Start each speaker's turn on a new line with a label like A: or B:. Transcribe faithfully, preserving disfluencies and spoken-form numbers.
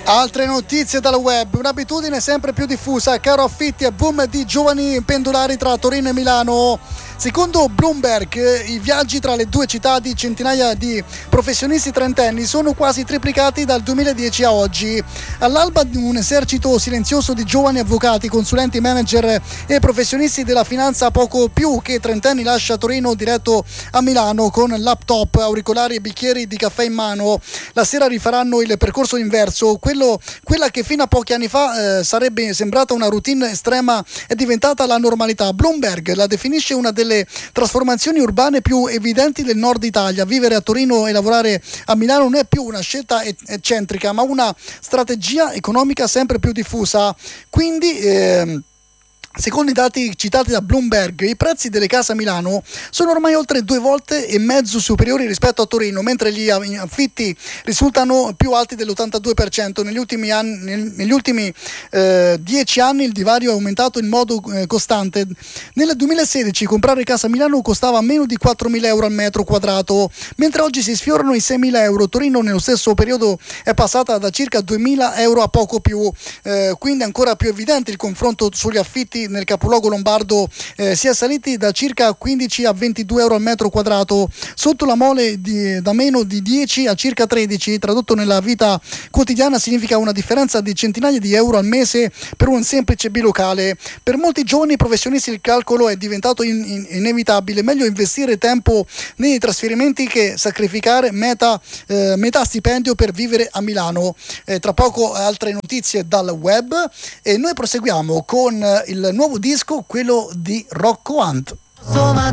A: Altre notizie dal web, un'abitudine sempre più diffusa, caro affitti e boom di giovani pendolari tra Torino e Milano. Secondo Bloomberg, i viaggi tra le due città di centinaia di professionisti trentenni sono quasi triplicati dal duemiladieci a oggi. All'alba di un esercito silenzioso di giovani avvocati, consulenti, manager e professionisti della finanza, poco più che trentenni lascia Torino diretto a Milano con laptop, auricolari e bicchieri di caffè in mano. La sera rifaranno il percorso inverso, quello, quella che fino a pochi anni fa eh, sarebbe sembrata una routine estrema è diventata la normalità. Bloomberg la definisce una delle trasformazioni urbane più evidenti del nord Italia. Vivere a Torino e lavorare a Milano non è più una scelta eccentrica, ma una strategia economica sempre più diffusa. Quindi ehm, secondo i dati citati da Bloomberg, i prezzi delle case a Milano sono ormai oltre due volte e mezzo superiori rispetto a Torino, mentre gli affitti risultano più alti dell'ottantadue per cento. Negli ultimi anni, negli ultimi eh, dieci anni il divario è aumentato in modo eh, costante. Nel duemilasedici comprare casa a Milano costava meno di quattromila euro al metro quadrato, mentre oggi si sfiorano i seimila euro. Torino nello stesso periodo è passata da circa duemila euro a poco più, eh, quindi ancora più evidente il confronto sugli affitti. Nel capoluogo lombardo eh, si è saliti da circa quindici a ventidue euro al metro quadrato, sotto la mole di, da meno di dieci a circa tredici. Tradotto nella vita quotidiana significa una differenza di centinaia di euro al mese per un semplice bilocale. Per molti giovani professionisti il calcolo è diventato in, in, inevitabile: meglio investire tempo nei trasferimenti che sacrificare metà, eh, metà stipendio per vivere a Milano. Eh, tra poco altre notizie dal web e noi proseguiamo con il nuovo disco, quello di Rocco Hunt.